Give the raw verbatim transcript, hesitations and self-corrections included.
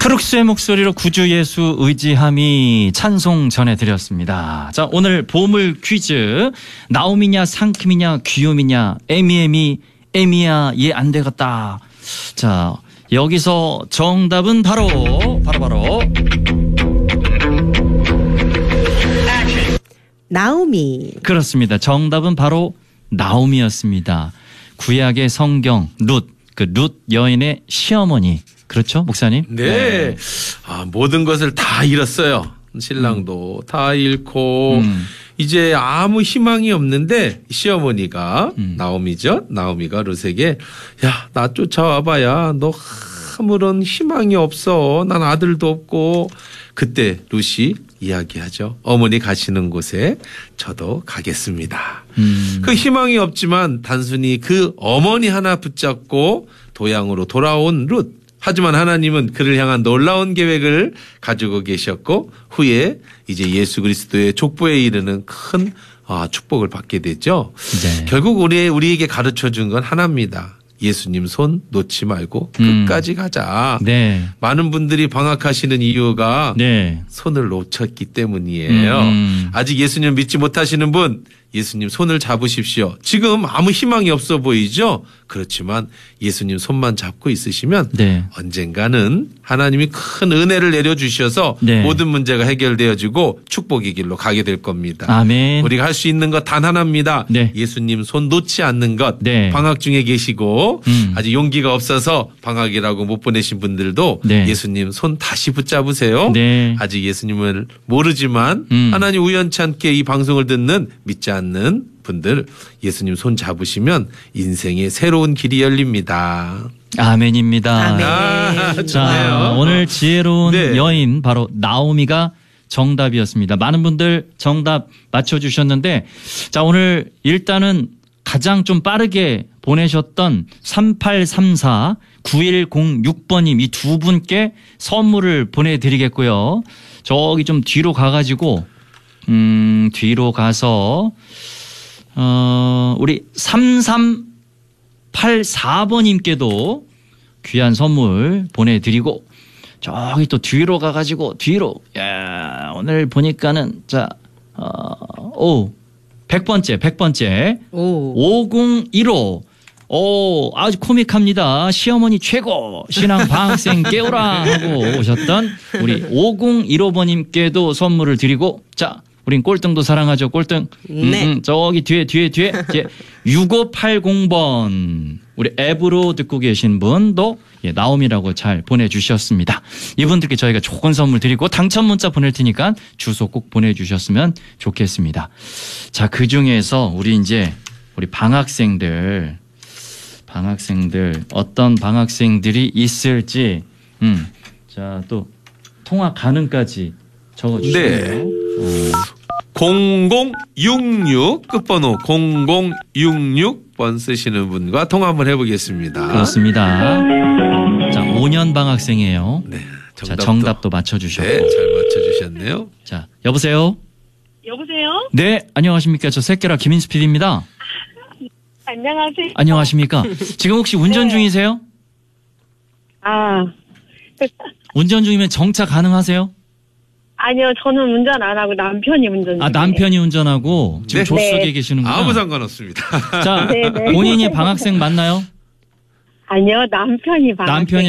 크룩스의 목소리로 구주 예수 의지함이 찬송 전해드렸습니다. 자, 오늘 보물 퀴즈. 나옴이냐 상큼이냐 귀요미냐 에미에미 에미야 얘 안 되겠다. 자, 여기서 정답은 바로 바로 바로 나오미. 그렇습니다. 정답은 바로 나오미였습니다. 구약의 성경 룻, 그 룻 여인의 시어머니. 그렇죠, 목사님? 네. 네. 아, 모든 것을 다 잃었어요. 신랑도 음. 다 잃고 음. 이제 아무 희망이 없는데 시어머니가 음. 나오미죠. 나오미가 룻에게 야, 나 쫓아와봐야 너 아무런 희망이 없어. 난 아들도 없고. 그때 룻이 이야기하죠. 어머니 가시는 곳에 저도 가겠습니다. 음. 그 희망이 없지만 단순히 그 어머니 하나 붙잡고 도양으로 돌아온 룻. 하지만 하나님은 그를 향한 놀라운 계획을 가지고 계셨고 후에 이제 예수 그리스도의 족보에 이르는 큰 축복을 받게 됐죠. 네. 결국 우리, 우리에게 가르쳐 준 건 하나입니다. 예수님 손 놓지 말고 끝까지 음. 가자. 네. 많은 분들이 방학하시는 이유가 네. 손을 놓쳤기 때문이에요. 음. 아직 예수님 믿지 못하시는 분 예수님 손을 잡으십시오. 지금 아무 희망이 없어 보이죠? 그렇지만 예수님 손만 잡고 있으시면 네. 언젠가는 하나님이 큰 은혜를 내려주셔서 네. 모든 문제가 해결되어지고 축복의 길로 가게 될 겁니다. 아멘. 우리가 할 수 있는 것 단 하나입니다. 네. 예수님 손 놓지 않는 것. 네. 방학 중에 계시고 음. 아직 용기가 없어서 방학이라고 못 보내신 분들도 네. 예수님 손 다시 붙잡으세요. 네. 아직 예수님을 모르지만 음. 하나님 우연치 않게 이 방송을 듣는 믿지 않는 않는 분들 예수님 손 잡으시면 인생의 새로운 길이 열립니다. 아멘입니다. 아멘. 아, 자, 오늘 지혜로운 네. 여인 바로 나오미가 정답이었습니다. 많은 분들 정답 맞춰주셨는데 자, 오늘 일단은 가장 좀 빠르게 보내셨던 삼팔삼사 구일공육 번님 이 두 분께 선물을 보내드리겠고요. 저기 좀 뒤로 가가지고 음, 뒤로 가서, 어, 우리 삼삼팔사 번님께도 귀한 선물 보내드리고, 저기 또 뒤로 가가지고, 뒤로, 야, 오늘 보니까는, 자, 어, 오, 백 번째, 백 번째, 오. 오공일오. 오, 아주 코믹합니다. 시어머니 최고, 신앙 방학생 깨우라 하고 오셨던 우리 오공일오 번님께도 선물을 드리고, 자, 우린 꼴등도 사랑하죠. 꼴등. 네. 음, 음, 저기 뒤에 뒤에 뒤에 이제 육오팔공 번 우리 앱으로 듣고 계신 분도 예, 나옴이라고 잘 보내주셨습니다. 이분들께 저희가 좋은 선물 드리고 당첨 문자 보낼 테니까 주소 꼭 보내주셨으면 좋겠습니다. 자, 그 중에서 우리 이제 우리 방학생들 방학생들 어떤 방학생들이 있을지 음, 자, 또 통화 가능까지 적어주세요. 네. 공공육육 끝번호 공공육육 번 쓰시는 분과 통화 한번 해보겠습니다. 그렇습니다. 자, 오 년 방학생이에요. 네, 정답도, 자, 정답도 맞춰주셨고. 네, 잘 맞춰주셨네요. 자, 여보세요? 여보세요? 네, 안녕하십니까. 저 새끼라 김인수 피디입니다. 안녕하세요. 안녕하십니까. 지금 혹시 운전 네. 중이세요? 아. 운전 중이면 정차 가능하세요? 아니요, 저는 운전 안 하고 남편이 운전 중이에요. 아, 남편이 운전하고 지금 네. 조수석에 네. 계시는구나. 아무 상관없습니다. 자, 네네. 본인이 방학생 맞나요? 아니요, 남편이 방학생. 남편이